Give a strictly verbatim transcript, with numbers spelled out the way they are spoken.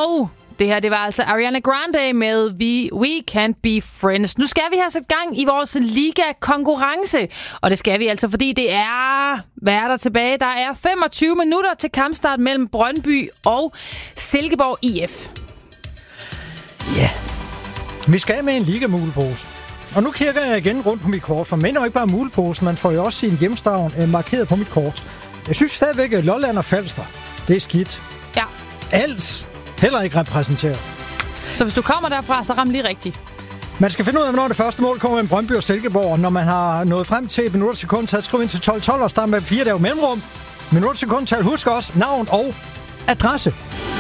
Og det her, det var altså Ariana Grande med We, We Can't Be Friends. Nu skal vi have sat gang i vores liga-konkurrence. Og det skal vi altså, fordi det er... Hvad er der tilbage? Der er femogtyve minutter til kampstart mellem Brøndby og Silkeborg I F. Ja, yeah. Vi skal med en liga-mulepose. Og nu kigger jeg igen rundt på mit kort, for man er jo ikke bare muleposen, man får jo også sin hjemstavn eh, markeret på mit kort. Jeg synes stadigvæk, at Lolland og Falster, det er skidt. Ja. Alt heller ikke repræsenteret. Så hvis du kommer derfra, så ram lige rigtigt. Man skal finde ud af, hvornår det første mål kommer mellem Brøndby og Silkeborg. Når man har nået frem til et minut og sekund, så skriv ind til tolv tolv og start med fire, der er jo mellemrum. Minut og sekund, tal husk også navn og adresse.